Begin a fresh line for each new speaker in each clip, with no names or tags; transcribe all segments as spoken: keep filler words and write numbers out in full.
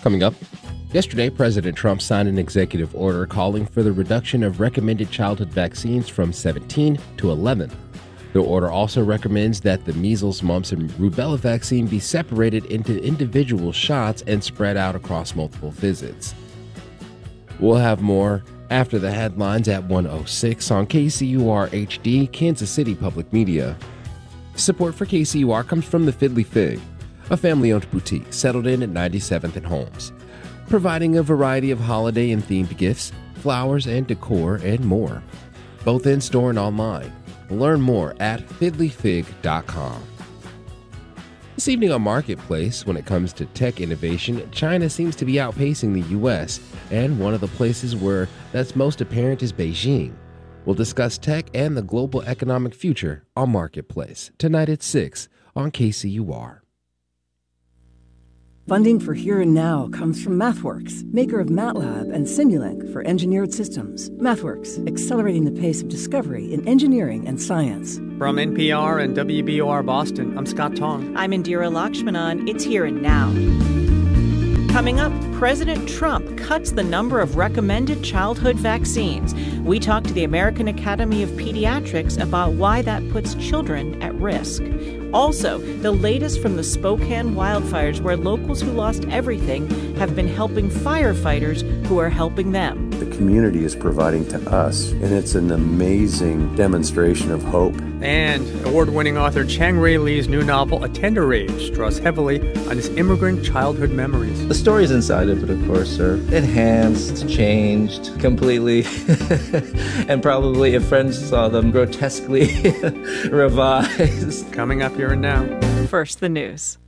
Coming up, yesterday, President Trump signed an executive order calling for the reduction of recommended childhood vaccines from seventeen to eleven. The order also recommends that the measles, mumps, and rubella vaccine be separated into individual shots and spread out across multiple visits. We'll have more after the headlines at one oh six on K C U R H D, Kansas City Public Media. Support for K C U R comes from the Fiddly Fig, a family-owned boutique settled in at ninety-seventh and Holmes, providing a variety of holiday and themed gifts, flowers and decor, and more, both in-store and online. Learn more at fiddly fig dot com. This evening on Marketplace, when it comes to tech innovation, China seems to be outpacing the U S, and one of the places where that's most apparent is Beijing. We'll discuss tech and the global economic future on Marketplace, tonight at six on K C U R.
Funding for Here and Now comes from MathWorks, maker of MATLAB and Simulink for engineered systems. MathWorks, accelerating the pace of discovery in engineering and science.
From N P R and W B O R Boston, I'm Scott Tong.
I'm Indira Lakshmanan. It's Here and Now. Coming up, President Trump cuts the number of recommended childhood vaccines. We talk to the American Academy of Pediatrics about why that puts children at risk. Also, the latest from the Spokane wildfires, where locals who lost everything have been helping firefighters who are helping them.
The community is providing to us, and it's an amazing demonstration of hope.
And award-winning author Chang Ray Lee's new novel, A Tender Age, draws heavily on his immigrant childhood memories.
The stories inside of it, of course, are enhanced, changed completely, and probably if friends saw them, grotesquely revised.
Coming up Here and Now.
First, the news.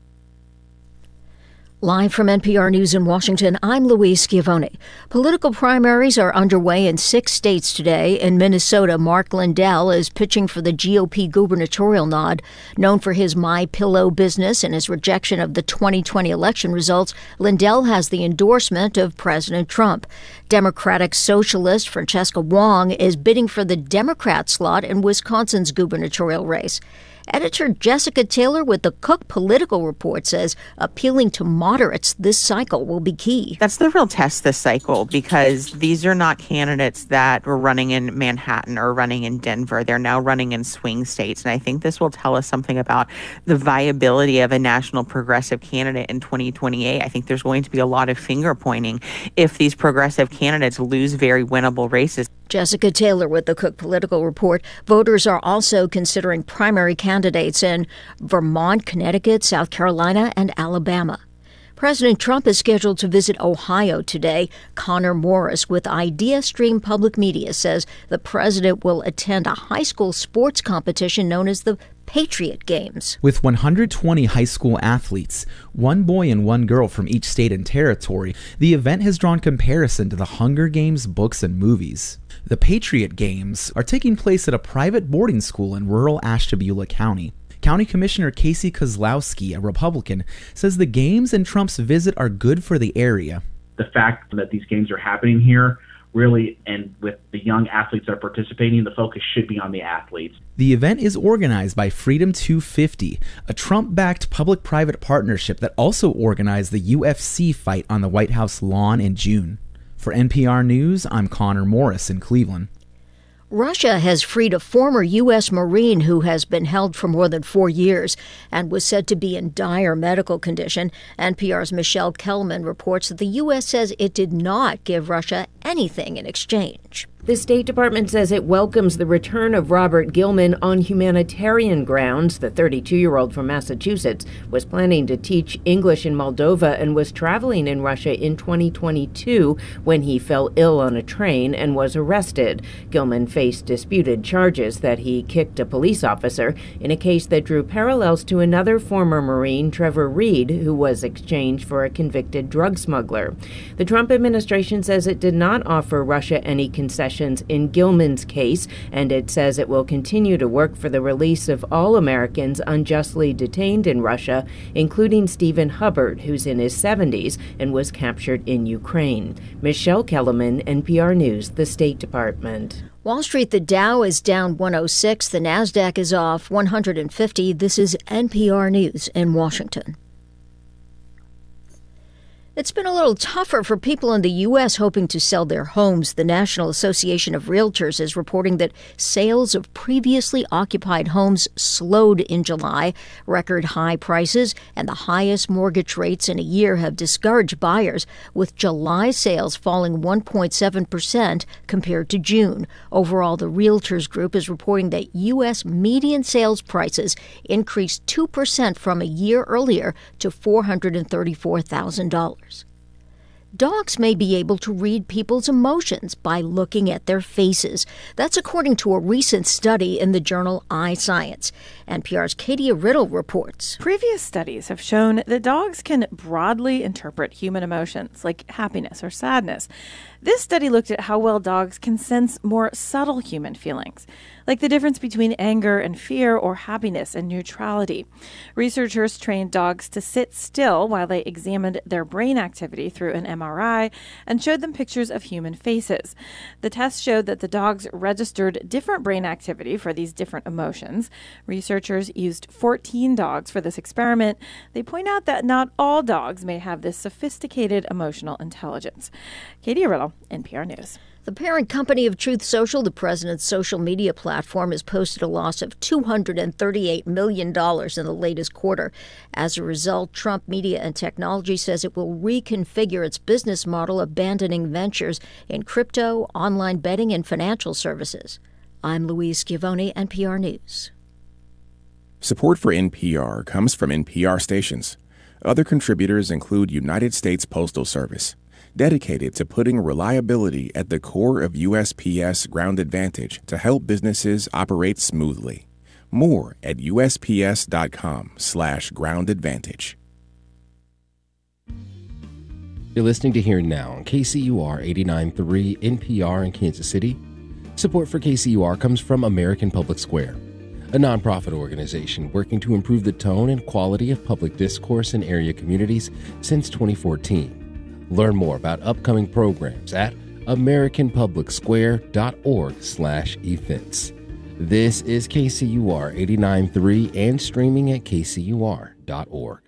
Live from N P R News in Washington, I'm Louise Schiavone. Political primaries are underway in six states today. In Minnesota, Mark Lindell is pitching for the G O P gubernatorial nod. Known for his My Pillow business and his rejection of the twenty twenty election results, Lindell has the endorsement of President Trump. Democratic socialist Francesca Wong is bidding for the Democrat slot in Wisconsin's gubernatorial race. Editor Jessica Taylor with the Cook Political Report says appealing to moderates this cycle will be key.
That's the real test this cycle, because these are not candidates that were running in Manhattan or running in Denver. They're now running in swing states. And I think this will tell us something about the viability of a national progressive candidate in twenty twenty-eight. I think there's going to be a lot of finger pointing if these progressive candidates lose very winnable races.
Jessica Taylor with the Cook Political Report. Voters are also considering primary candidates in Vermont, Connecticut, South Carolina, and Alabama. President Trump is scheduled to visit Ohio today. Connor Morris with IdeaStream Public Media says the president will attend a high school sports competition known as the Patriot Games.
With one hundred twenty high school athletes, one boy and one girl from each state and territory, the event has drawn comparison to the Hunger Games books and movies. The Patriot Games are taking place at a private boarding school in rural Ashtabula County. County Commissioner Casey Kozlowski, a Republican, says the games and Trump's visit are good for the area.
The fact that these games are happening here really, and with the young athletes that are participating, the focus should be on the athletes.
The event is organized by Freedom two fifty, a Trump-backed public-private partnership that also organized the U F C fight on the White House lawn in June. For N P R News, I'm Connor Morris in Cleveland.
Russia has freed a former U S Marine who has been held for more than four years and was said to be in dire medical condition. N P R's Michelle Kelman reports that the U S says it did not give Russia anything in exchange.
The State Department says it welcomes the return of Robert Gilman on humanitarian grounds. The thirty-two-year-old from Massachusetts was planning to teach English in Moldova and was traveling in Russia in twenty twenty-two when he fell ill on a train and was arrested. Gilman faced disputed charges that he kicked a police officer in a case that drew parallels to another former Marine, Trevor Reed, who was exchanged for a convicted drug smuggler. The Trump administration says it did not offer Russia any concessions in Gilman's case, and it says it will continue to work for the release of all Americans unjustly detained in Russia, including Stephen Hubbard, who's in his seventies and was captured in Ukraine. Michelle Kellerman, N P R News, the State Department.
Wall Street, the Dow is down one oh six, the NASDAQ is off one hundred fifty. This is N P R News in Washington. It's been a little tougher for people in the U S hoping to sell their homes. The National Association of Realtors is reporting that sales of previously occupied homes slowed in July. Record high prices and the highest mortgage rates in a year have discouraged buyers, with July sales falling one point seven percent compared to June. Overall, the Realtors Group is reporting that U S median sales prices increased two percent from a year earlier to four hundred thirty-four thousand dollars. Dogs may be able to read people's emotions by looking at their faces. That's according to a recent study in the journal iScience. N P R's Katie Riddle reports.
Previous studies have shown that dogs can broadly interpret human emotions, like happiness or sadness. This study looked at how well dogs can sense more subtle human feelings, like the difference between anger and fear or happiness and neutrality. Researchers trained dogs to sit still while they examined their brain activity through an M R I and showed them pictures of human faces. The test showed that the dogs registered different brain activity for these different emotions. Researchers used fourteen dogs for this experiment. They point out that not all dogs may have this sophisticated emotional intelligence. Katie Riddle, N P R News.
The parent company of Truth Social, the president's social media platform, has posted a loss of two hundred thirty-eight million dollars in the latest quarter. As a result, Trump Media and Technology says it will reconfigure its business model, abandoning ventures in crypto, online betting, and financial services. I'm Louise Schiavone, N P R News.
Support for N P R comes from N P R stations. Other contributors include United States Postal Service, dedicated to putting reliability at the core of U S P S Ground Advantage to help businesses operate smoothly. More at usps.com slash ground advantage.
You're listening to Here Now on K C U R eighty-nine point three N P R in Kansas City. Support for K C U R comes from American Public Square, a nonprofit organization working to improve the tone and quality of public discourse in area communities since twenty fourteen. Learn more about upcoming programs at americanpublicsquare.org slash events. This is K C U R eighty-nine point three and streaming at k c u r dot org.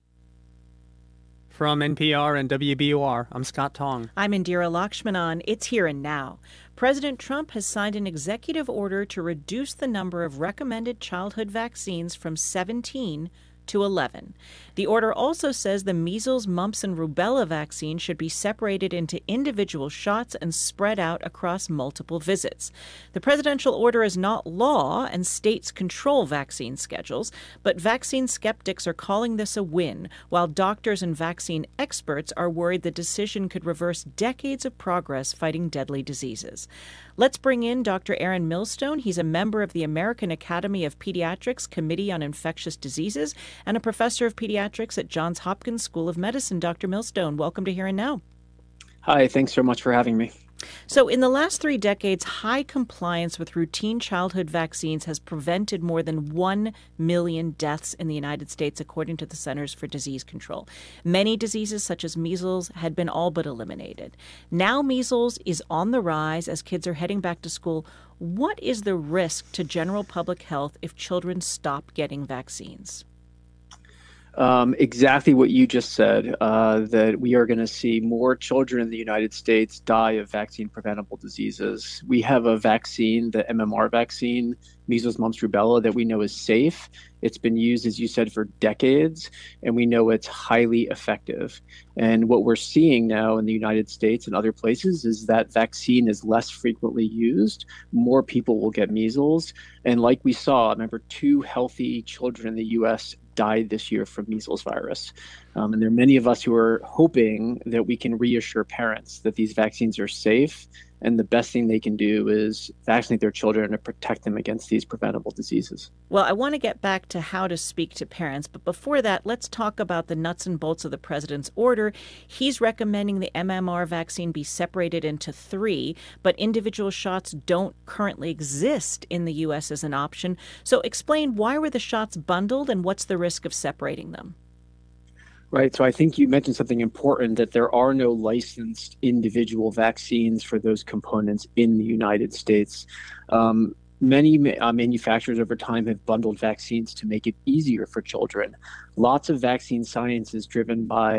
From N P R and W B U R, I'm Scott Tong.
I'm Indira Lakshmanan. It's Here and Now. President Trump has signed an executive order to reduce the number of recommended childhood vaccines from seventeen to eleven. The order also says the measles, mumps, and rubella vaccine should be separated into individual shots and spread out across multiple visits. The presidential order is not law, and states control vaccine schedules, but vaccine skeptics are calling this a win, while doctors and vaccine experts are worried the decision could reverse decades of progress fighting deadly diseases. Let's bring in Doctor Aaron Millstone. He's a member of the American Academy of Pediatrics Committee on Infectious Diseases and a professor of pediatrics at Johns Hopkins School of Medicine. Doctor Millstone, welcome to Here and Now.
Hi, thanks so much for having me.
So in the last three decades, high compliance with routine childhood vaccines has prevented more than one million deaths in the United States, according to the Centers for Disease Control. Many diseases, such as measles, had been all but eliminated. Now measles is on the rise as kids are heading back to school. What is the risk to general public health if children stop getting vaccines?
Um, exactly what you just said, uh, that we are going to see more children in the United States die of vaccine-preventable diseases. We have a vaccine, the M M R vaccine, measles, mumps, rubella, that we know is safe. It's been used, as you said, for decades, and we know it's highly effective. And what we're seeing now in the United States and other places is that vaccine is less frequently used. More people will get measles. And like we saw, remember, two healthy children in the U S died this year from measles virus. Um, and there are many of us who are hoping that we can reassure parents that these vaccines are safe, and the best thing they can do is vaccinate their children to protect them against these preventable diseases.
Well, I want to get back to how to speak to parents, but before that, let's talk about the nuts and bolts of the president's order. He's recommending the M M R vaccine be separated into three, but individual shots don't currently exist in the U S as an option. So explain, why were the shots bundled and what's the risk of separating them?
Right. So I think you mentioned something important, that there are no licensed individual vaccines for those components in the United States. Um, many uh, manufacturers over time have bundled vaccines to make it easier for children. Lots of vaccine science is driven by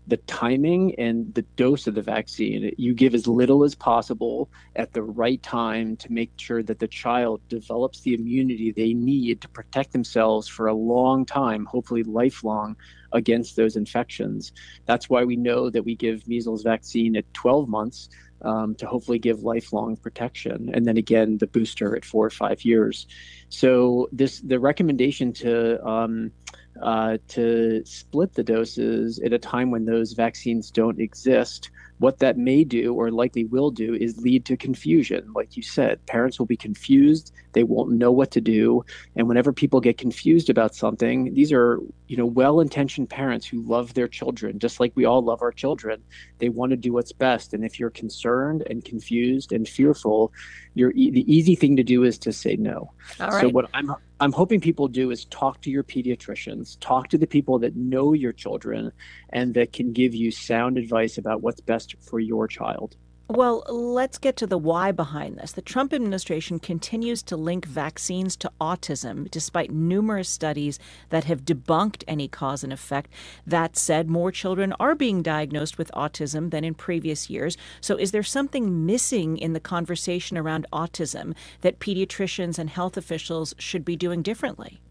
the timing and the dose of the vaccine. You give as little as possible at the right time to make sure that the child develops the immunity they need to protect themselves for a long time, hopefully lifelong, against those infections. That's why we know that we give measles vaccine at twelve months um, to hopefully give lifelong protection. And then again, the booster at four or five years. So this the recommendation to um, uh, to split the doses at a time when those vaccines don't exist, what that may do or likely will do is lead to confusion. Like you said, parents will be confused. They won't know what to do. And whenever people get confused about something, these are, you know, well-intentioned parents who love their children, just like we all love our children. They want to do what's best. And if you're concerned and confused and fearful, you're, e- the easy thing to do is to say no.
All right.
So what I'm I'm hoping people do is talk to your pediatricians, talk to the people that know your children and that can give you sound advice about what's best for your child.
Well, let's get to the why behind this. The Trump administration continues to link vaccines to autism, despite numerous studies that have debunked any cause and effect. That said, more children are being diagnosed with autism than in previous years. So is there something missing in the conversation around autism that pediatricians and health officials should be doing differently?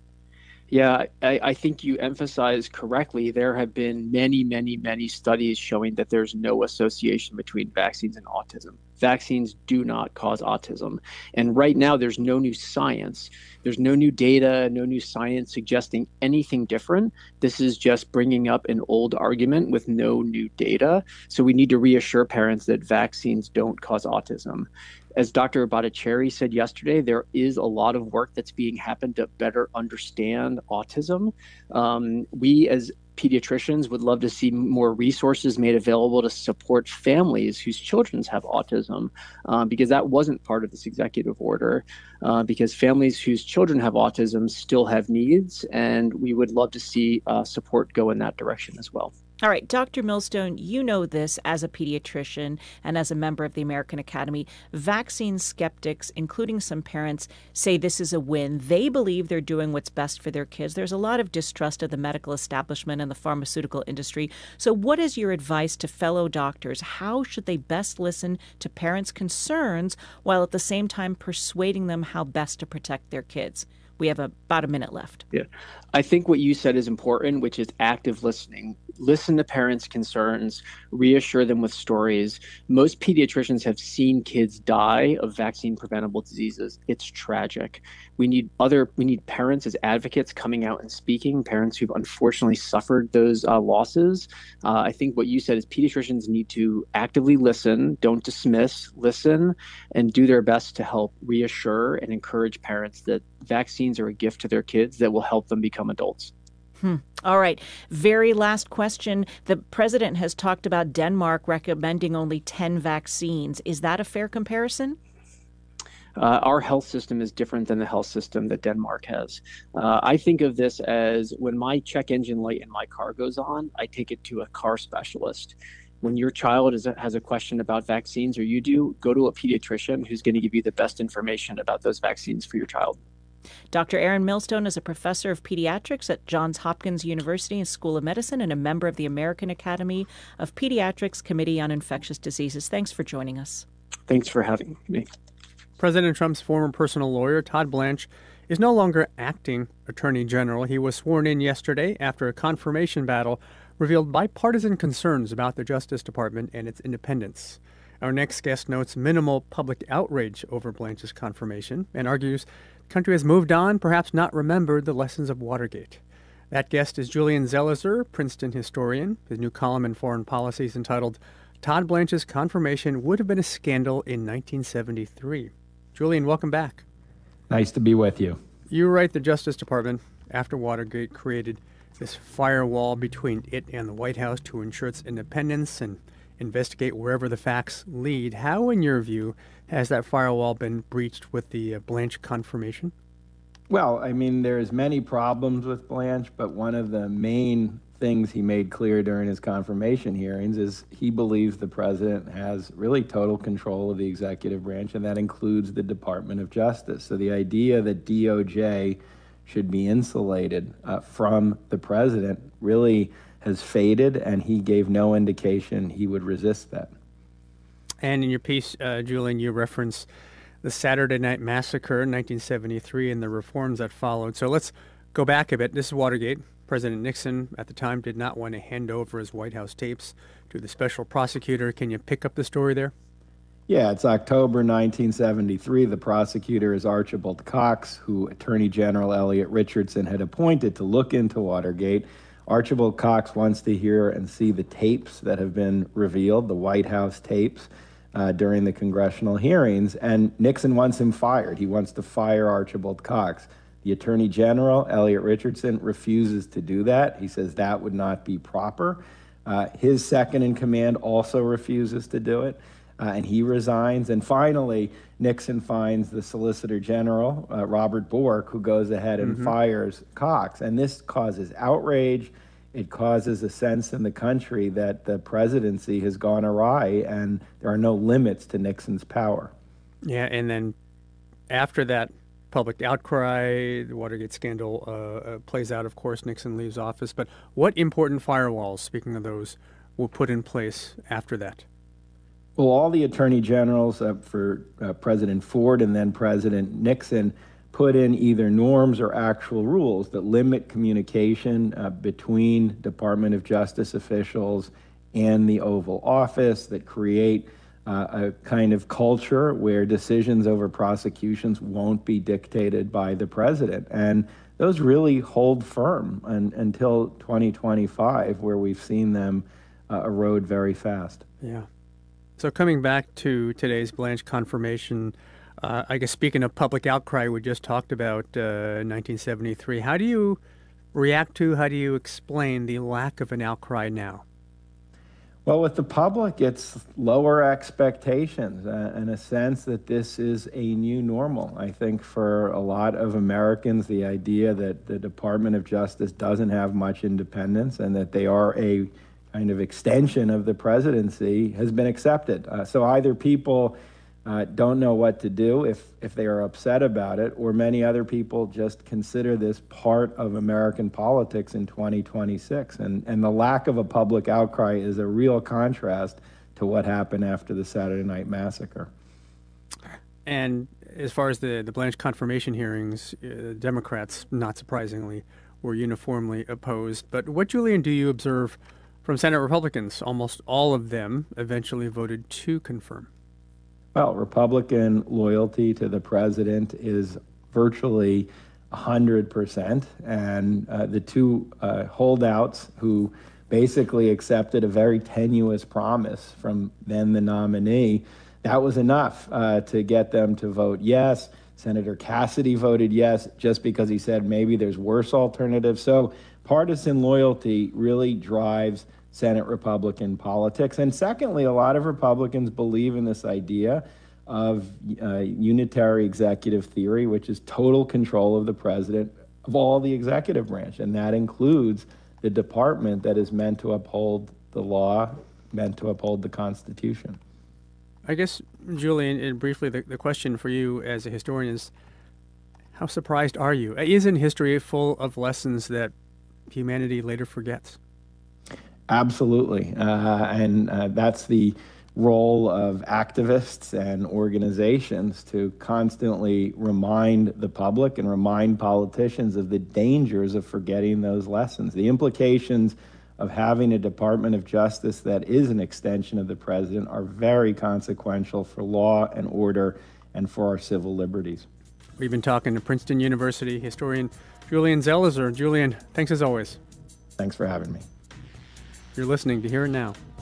Yeah, I, I think you emphasize correctly. There have been many, many, many studies showing that there's no association between vaccines and autism. Vaccines do not cause autism. And right now, there's no new science. There's no new data, no new science suggesting anything different. This is just bringing up an old argument with no new data. So we need to reassure parents that vaccines don't cause autism. As Doctor Bhattacharya said yesterday, there is a lot of work that's being happened to better understand autism. Um, we as pediatricians would love to see more resources made available to support families whose children have autism, uh, because that wasn't part of this executive order, uh, because families whose children have autism still have needs, and we would love to see uh, support go in that direction as well.
All right, Doctor Millstone, you know this as a pediatrician and as a member of the American Academy. Vaccine skeptics, including some parents, say this is a win. They believe they're doing what's best for their kids. There's a lot of distrust of the medical establishment and the pharmaceutical industry. So what is your advice to fellow doctors? How should they best listen to parents' concerns while at the same time persuading them how best to protect their kids? We have a, about a minute left.
Yeah, I think what you said is important, which is active listening. Listen to parents' concerns, reassure them with stories. Most pediatricians have seen kids die of vaccine-preventable diseases. It's tragic. We need other, we need parents as advocates coming out and speaking, parents who've unfortunately suffered those uh, losses. Uh, I think what you said is pediatricians need to actively listen, don't dismiss, listen, and do their best to help reassure and encourage parents that vaccines are a gift to their kids that will help them become adults.
Hmm. All right. Very last question. The president has talked about Denmark recommending only ten vaccines. Is that a fair comparison?
Uh, our health system is different than the health system that Denmark has. Uh, I think of this as when my check engine light in my car goes on, I take it to a car specialist. When your child is, has a question about vaccines, or you do, go to a pediatrician who's going to give you the best information about those vaccines for your child.
Doctor Aaron Millstone is a professor of pediatrics at Johns Hopkins University School of Medicine and a member of the American Academy of Pediatrics Committee on Infectious Diseases. Thanks for joining us.
Thanks for having me.
President Trump's former personal lawyer, Todd Blanche, is no longer acting Attorney General. He was sworn in yesterday after a confirmation battle revealed bipartisan concerns about the Justice Department and its independence. Our next guest notes minimal public outrage over Blanche's confirmation and argues the country has moved on, perhaps not remembered the lessons of Watergate. That guest is Julian Zelizer, Princeton historian. His new column in Foreign Policy is entitled Todd Blanche's Confirmation Would Have Been a Scandal in nineteen seventy-three. Julian, welcome back.
Nice to be with you.
You write the Justice Department, after Watergate, created this firewall between it and the White House to ensure its independence and investigate wherever the facts lead. How, in your view, has that firewall been breached with the uh, Blanche confirmation?
Well, I mean, there's many problems with Blanche, but one of the main things he made clear during his confirmation hearings is he believes the president has really total control of the executive branch, and that includes the Department of Justice. So the idea that D O J should be insulated uh, from the president really has faded, and he gave no indication he would resist that.
And in your piece, uh, Julian, you reference the Saturday Night Massacre in nineteen seventy-three and the reforms that followed. So let's go back a bit. This is Watergate. President Nixon at the time did not want to hand over his White House tapes to the special prosecutor. Can you pick up the story there?
Yeah, it's October nineteen seventy-three. The prosecutor is Archibald Cox, who Attorney General Elliot Richardson had appointed to look into Watergate. Archibald Cox wants to hear and see the tapes that have been revealed, the White House tapes, uh, during the congressional hearings, and Nixon wants him fired. He wants to fire Archibald Cox. The Attorney General, Elliot Richardson, refuses to do that. He says that would not be proper. Uh, his second in command also refuses to do it. Uh, and he resigns. And finally, Nixon finds the Solicitor General, uh, Robert Bork, who goes ahead and mm-hmm. fires Cox. And this causes outrage. It causes a sense in the country that the presidency has gone awry and there are no limits to Nixon's power.
Yeah, and then after that public outcry, the Watergate scandal uh, uh, plays out, of course, Nixon leaves office. But what important firewalls, speaking of those, were put in place after that?
Well, all the attorney generals uh, for uh, President Ford and then President Nixon put in either norms or actual rules that limit communication uh, between Department of Justice officials and the Oval Office, that create uh, a kind of culture where decisions over prosecutions won't be dictated by the president. And those really hold firm un- until twenty twenty-five, where we've seen them uh, erode very fast.
Yeah. So coming back to today's Blanche confirmation, uh, I guess speaking of public outcry, we just talked about uh, nineteen seventy-three. How do you react to, how do you explain the lack of an outcry now?
Well, with the public, it's lower expectations uh, and a sense that this is a new normal. I think for a lot of Americans, the idea that the Department of Justice doesn't have much independence and that they are a kind of extension of the presidency has been accepted. Uh, so either people uh, don't know what to do if, if they are upset about it, or many other people just consider this part of American politics in twenty twenty-six. And, and the lack of a public outcry is a real contrast to what happened after the Saturday Night Massacre.
And as far as the, the Blanche confirmation hearings, uh, Democrats, not surprisingly, were uniformly opposed. But what, Julian, do you observe from Senate Republicans? Almost all of them eventually voted to confirm.
Well, Republican loyalty to the president is virtually one hundred percent. And uh, the two uh, holdouts who basically accepted a very tenuous promise from then the nominee, that was enough uh, to get them to vote yes. Senator Cassidy voted yes just because he said maybe there's worse alternatives. So partisan loyalty really drives Senate Republican politics. And secondly, a lot of Republicans believe in this idea of uh, unitary executive theory, which is total control of the president of all the executive branch. And that includes the department that is meant to uphold the law, meant to uphold the Constitution.
I guess, Julian, and briefly, the, the question for you as a historian is, how surprised are you? Isn't history full of lessons that humanity later forgets?
Absolutely. Uh, and uh, that's the role of activists and organizations, to constantly remind the public and remind politicians of the dangers of forgetting those lessons. The implications of having a Department of Justice that is an extension of the president are very consequential for law and order and for our civil liberties.
We've been talking to Princeton University historian Julian Zelizer. Julian, thanks as always.
Thanks for having me.
You're listening to Here and Now.